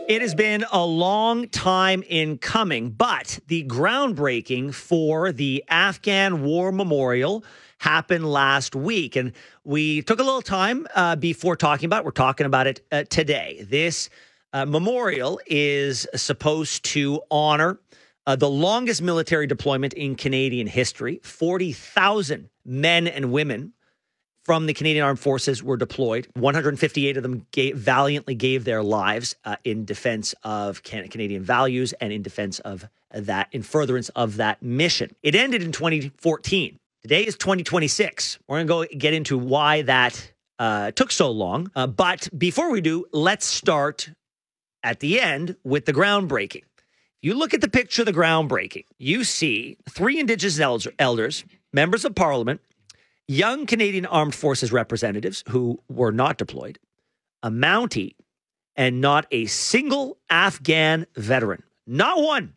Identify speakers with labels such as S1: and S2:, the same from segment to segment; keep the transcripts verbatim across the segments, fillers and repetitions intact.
S1: It has been a long time in coming, but the groundbreaking for the Afghan War Memorial happened last week. And we took a little time uh, before talking about it. We're talking about it uh, today. This uh, memorial is supposed to honor uh, the longest military deployment in Canadian history. forty thousand men and women from the Canadian Armed Forces were deployed. one hundred fifty-eight of them gave, valiantly gave their lives uh, in defense of can- Canadian values and in defense of that, in furtherance of that mission. It ended in twenty fourteen. Today is twenty twenty-six. We're going to go get into why that uh, took so long. Uh, but before we do, let's start at the end with the groundbreaking. You look at the picture of the groundbreaking, you see three Indigenous elder- elders, members of Parliament, young Canadian Armed Forces representatives who were not deployed, a Mountie, and not a single Afghan veteran. Not one.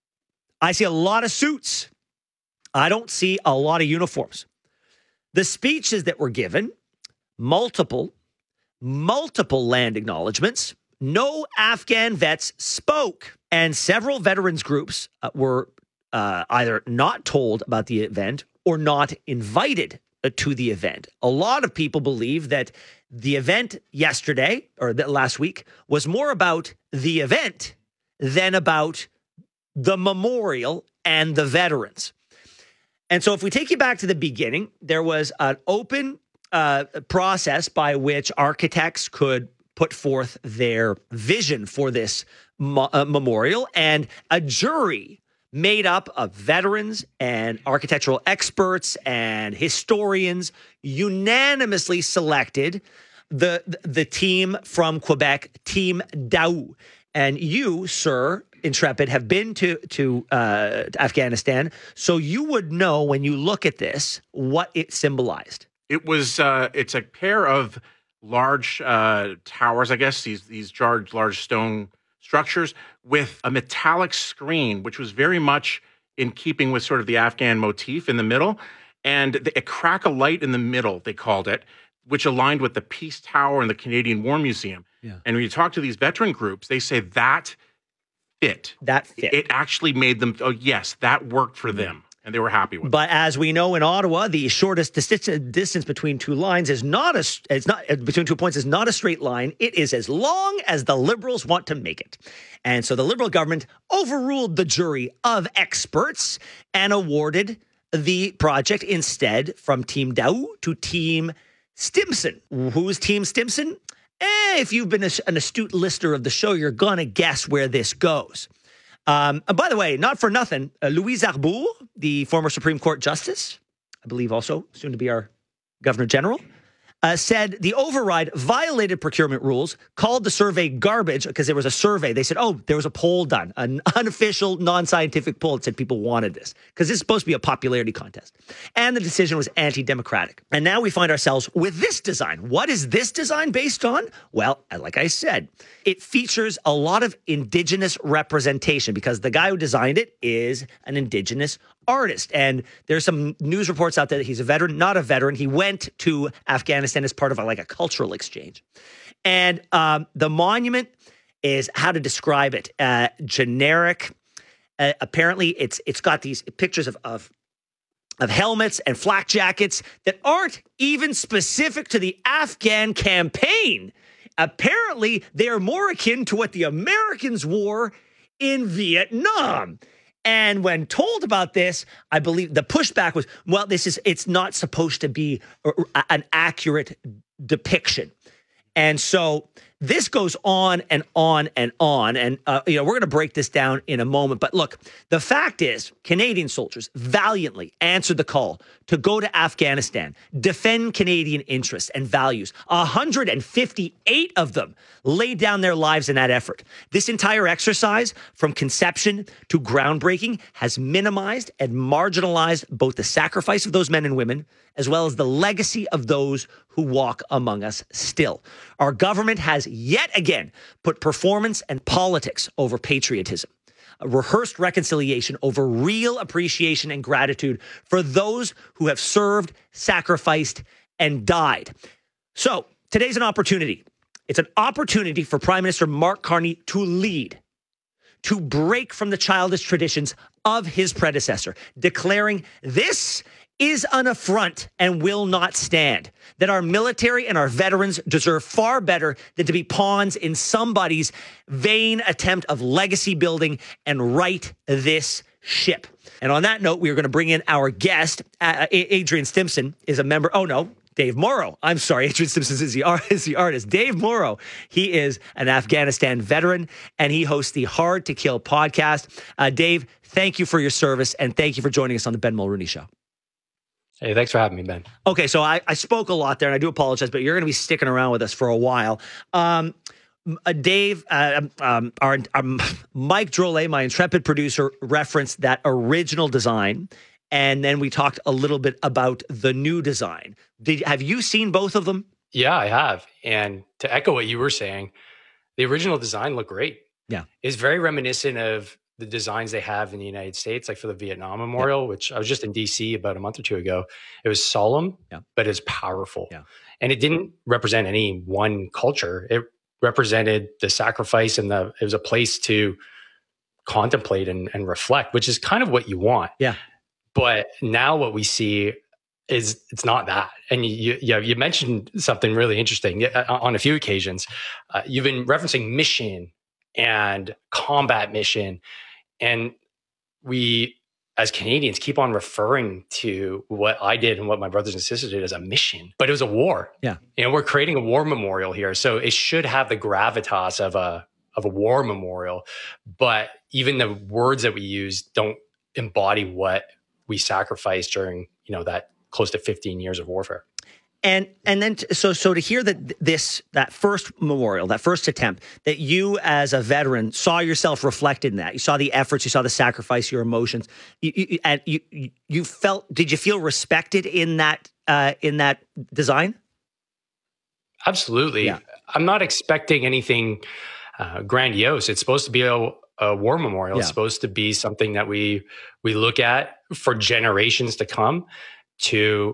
S1: I see a lot of suits. I don't see a lot of uniforms. The speeches that were given, multiple, multiple land acknowledgements, no Afghan vets spoke. And several veterans groups uh, were uh, either not told about the event or not invited to the event. A lot of people believe that the event yesterday or the last week was more about the event than about the memorial and the veterans. And so if we take you back to the beginning, there was an open uh, process by which architects could put forth their vision for this mo- uh, memorial, and a jury made up of veterans and architectural experts and historians unanimously selected the, the team from Quebec, Team Daou. And you, sir, Intrepid, have been to, to, uh, to Afghanistan, so you would know when you look at this what it symbolized.
S2: It was, uh, it's a pair of large uh, towers, I guess, these, these large, large stone structures with a metallic screen, which was very much in keeping with sort of the Afghan motif in the middle, and the, a crack of light in the middle, they called it, which aligned with the Peace Tower and the Canadian War Museum. Yeah. And when you talk to these veteran groups, they say that fit.
S1: That fit.
S2: It actually made them, oh, yes, that worked for mm-hmm. them. And they were happy with
S1: but
S2: it.
S1: But as we know in Ottawa, the shortest distance between two lines is not a, it's not between two points is not a straight line. It is as long as the Liberals want to make it. And so the Liberal government overruled the jury of experts and awarded the project instead from Team Daou to Team Stimson. Who's Team Stimson? Eh, if you've been an astute listener of the show, you're going to guess where this goes. Um, and by the way, not for nothing, uh, Louise Arbour, the former Supreme Court Justice, I believe also soon to be our Governor General, uh, said the override violated procurement rules, called the survey garbage because there was a survey. They said, oh, there was a poll done, an unofficial, non-scientific poll that said people wanted this because this is supposed to be a popularity contest. And the decision was anti-democratic. And now we find ourselves with this design. What is this design based on? Well, like I said, it features a lot of Indigenous representation because the guy who designed it is an Indigenous artist. And there's some news reports out there that he's a veteran, not a veteran. He went to Afghanistan as part of a, like a cultural exchange. And um, the monument is, how to describe it, uh, generic. Uh, apparently, it's it's got these pictures of, of of helmets and flak jackets that aren't even specific to the Afghan campaign. Apparently, they are more akin to what the Americans wore in Vietnam. And when told about this, I believe the pushback was, well, this is, it's not supposed to be an accurate depiction. And so this goes on and on and on. And, uh, you know, we're going to break this down in a moment. But look, the fact is Canadian soldiers valiantly answered the call to go to Afghanistan, defend Canadian interests and values. one hundred fifty-eight of them laid down their lives in that effort. This entire exercise, from conception to groundbreaking, has minimized and marginalized both the sacrifice of those men and women, as well as the legacy of those who walk among us still. Our government has yet again put performance and politics over patriotism, a rehearsed reconciliation over real appreciation and gratitude for those who have served, sacrificed, and died. So today's an opportunity. It's an opportunity for Prime Minister Mark Carney to lead, to break from the childish traditions of his predecessor, declaring this is an affront and will not stand, that our military and our veterans deserve far better than to be pawns in somebody's vain attempt of legacy building, and right this ship. And on that note, we are going to bring in our guest. Uh, Adrian Stimson is a member. Oh, no. Dave Morrow. I'm sorry, Adrian Stimson is the, art, is the artist. Dave Morrow, he is an Afghanistan veteran, and he hosts the Hard to Kill podcast. Uh, Dave, thank you for your service, and thank you for joining us on the Ben Mulrooney Show.
S3: Hey, thanks for having me, Ben.
S1: Okay, so I, I spoke a lot there, and I do apologize, but you're going to be sticking around with us for a while. Um, uh, Dave, uh, um, our, um, Mike Drolet, my intrepid producer, referenced that original design, and then we talked a little bit about the new design. Did have you seen both of them?
S3: Yeah, I have. And to echo what you were saying, the original design looked great.
S1: Yeah.
S3: It's very reminiscent of the designs they have in the United States, like for the Vietnam Memorial, yeah. which I was just in D C about a month or two ago. It was solemn, yeah. but it's powerful.
S1: Yeah.
S3: And it didn't represent any one culture. It represented the sacrifice, and the it was a place to contemplate and, and reflect, which is kind of what you want.
S1: Yeah.
S3: But now what we see is it's not that. And you you, you mentioned something really interesting on a few occasions. Uh, you've been referencing mission and combat mission. And we, as Canadians, keep on referring to what I did and what my brothers and sisters did as a mission. But it was a war.
S1: Yeah.
S3: You know, we're creating a war memorial here. So it should have the gravitas of a of a war memorial. But even the words that we use don't embody what we sacrificed during, you know, that close to fifteen years of warfare.
S1: And and then t- so so to hear that this that first memorial, that first attempt, that you as a veteran saw yourself reflected in that, you saw the efforts, you saw the sacrifice, your emotions, you, you, and you you felt. Did you feel respected in that uh, in that design?
S3: Absolutely. Yeah. I'm not expecting anything uh, grandiose. It's supposed to be a, a war memorial. Yeah. It's supposed to be something that we we look at for generations to come, to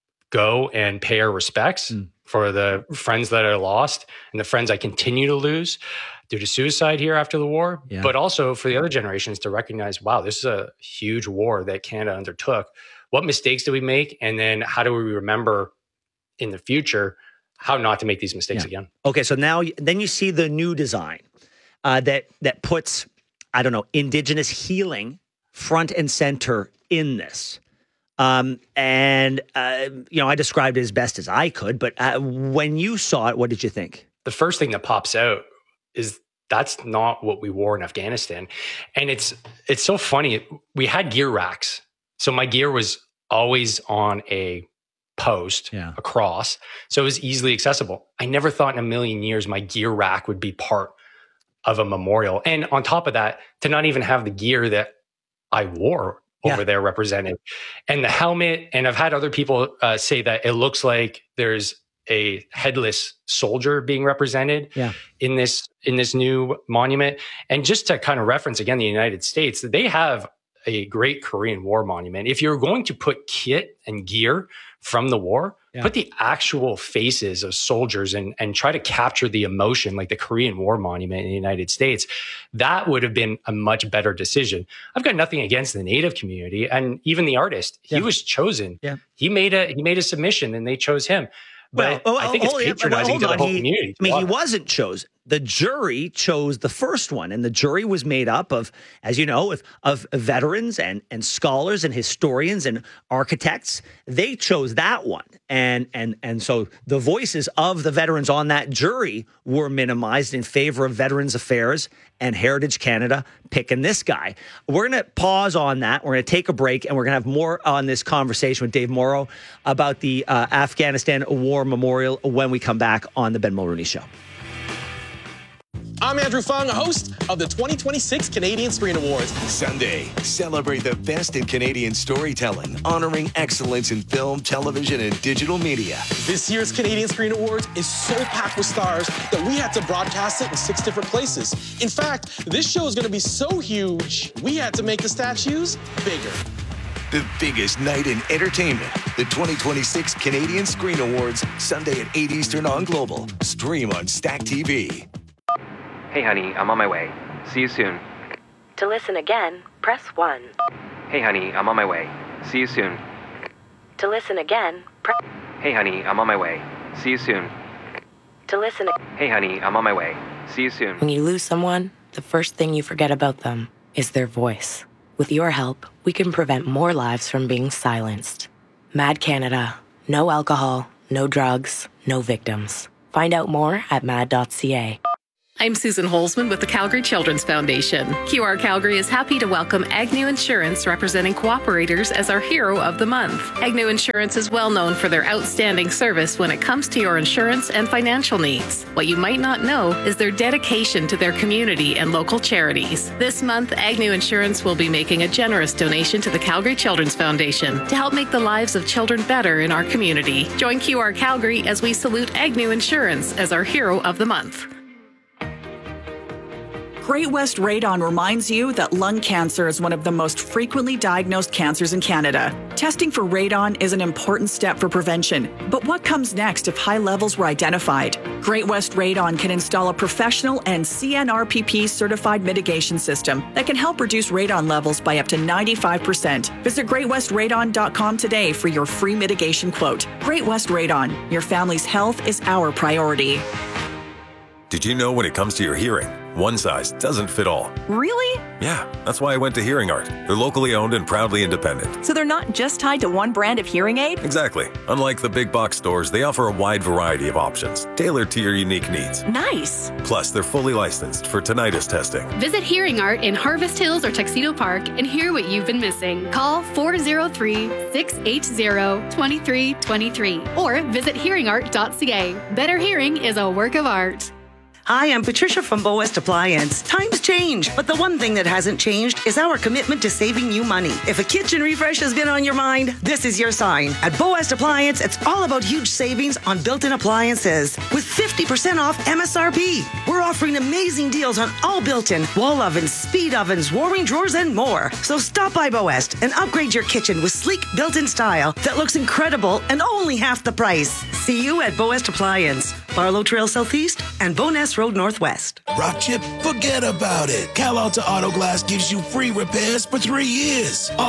S3: go and pay our respects mm. for the friends that are lost and the friends I continue to lose due to suicide here after the war, yeah. but also for the other generations to recognize, wow, this is a huge war that Canada undertook. What mistakes did we make? And then how do we remember in the future how not to make these mistakes yeah. again?
S1: Okay, so now then you see the new design uh, that that puts, I don't know, Indigenous healing front and center in this. Um, and, uh, you know, I described it as best as I could, but uh, when you saw it, what did you think?
S3: The first thing that pops out is that's not what we wore in Afghanistan. And it's, it's so funny. We had gear racks. So my gear was always on a post yeah. across. So it was easily accessible. I never thought in a million years my gear rack would be part of a memorial. And on top of that, to not even have the gear that I wore over yeah. there represented, and the helmet. And I've had other people uh, say that it looks like there's a headless soldier being represented yeah. in this in this new monument. And just to kind of reference again, the United States, they have a great Korean War monument. If you're going to put kit and gear from the war, yeah. put the actual faces of soldiers and, and try to capture the emotion like the Korean War monument in the United States. That would have been a much better decision. I've got nothing against the Native community and even the artist. He yeah. was chosen. Yeah. He made a he made a submission and they chose him. But well, I think it's patronizing to the whole
S1: he,
S3: community.
S1: I mean, he wasn't chosen. The jury chose the first one, and the jury was made up of, as you know, of, of veterans and, and scholars and historians and architects. They chose that one, and and and so the voices of the veterans on that jury were minimized in favor of Veterans Affairs and Heritage Canada picking this guy. We're going to pause on that. We're going to take a break, and we're going to have more on this conversation with Dave Morrow about the uh, Afghanistan War Memorial when we come back on the Ben Mulrooney Show.
S4: I'm Andrew Fung, host of the twenty twenty-six Canadian Screen Awards.
S5: Sunday, celebrate the best in Canadian storytelling, honoring excellence in film, television, and digital media.
S4: This year's Canadian Screen Awards is so packed with stars that we had to broadcast it in six different places. In fact, this show is going to be so huge, we had to make the statues bigger.
S5: The biggest night in entertainment. The twenty twenty-six Canadian Screen Awards, Sunday at eight Eastern on Global. Stream on Stack T V.
S6: Hey, honey, I'm on my way. See you soon.
S7: To listen again, press one.
S6: Hey, honey, I'm on my way. See you soon.
S7: To listen again, press...
S6: Hey, honey, I'm on my way. See you soon.
S7: To listen...
S6: Hey, honey, I'm on my way. See you soon.
S7: When you lose someone, the first thing you forget about them is their voice. With your help, we can prevent more lives from being silenced. Mad Canada. No alcohol, no drugs, no victims. Find out more at mad dot c a.
S8: I'm Susan Holzman with the Calgary Children's Foundation. Q R Calgary is happy to welcome Agnew Insurance, representing cooperators, as our Hero of the Month. Agnew Insurance is well known for their outstanding service when it comes to your insurance and financial needs. What you might not know is their dedication to their community and local charities. This month, Agnew Insurance will be making a generous donation to the Calgary Children's Foundation to help make the lives of children better in our community. Join Q R Calgary as we salute Agnew Insurance as our Hero of the Month.
S9: Great West Radon reminds you that lung cancer is one of the most frequently diagnosed cancers in Canada. Testing for radon is an important step for prevention. But what comes next if high levels were identified? Great West Radon can install a professional and C N R P P certified mitigation system that can help reduce radon levels by up to ninety-five percent. Visit great west radon dot com today for your free mitigation quote. Great West Radon, your family's health is our priority.
S10: Did you know when it comes to your hearing, one size doesn't fit all?
S11: Really?
S10: Yeah, that's why I went to Hearing Art. They're locally owned and proudly independent.
S11: So they're not just tied to one brand of hearing aid?
S10: Exactly. Unlike the big box stores, they offer a wide variety of options, tailored to your unique needs.
S11: Nice.
S10: Plus, they're fully licensed for tinnitus testing.
S12: Visit Hearing Art in Harvest Hills or Tuxedo Park and hear what you've been missing. Call four oh three, six eight zero, two three two three or visit hearing art dot c a. Better hearing is a work of art.
S13: Hi, I'm Patricia from Bow West Appliance. Times change, but the one thing that hasn't changed is our commitment to saving you money. If a kitchen refresh has been on your mind, this is your sign. At Bow West Appliance, it's all about huge savings on built-in appliances with fifty percent off M S R P. We're offering amazing deals on all built-in wall ovens, speed ovens, warming drawers, and more. So stop by Bow West and upgrade your kitchen with sleek built-in style that looks incredible and only half the price. See you at Bow West Appliance, Barlow Trail Southeast and Boness Road Northwest.
S14: Rock chip, forget about it. Cal Alta Auto Glass gives you free repairs for three years.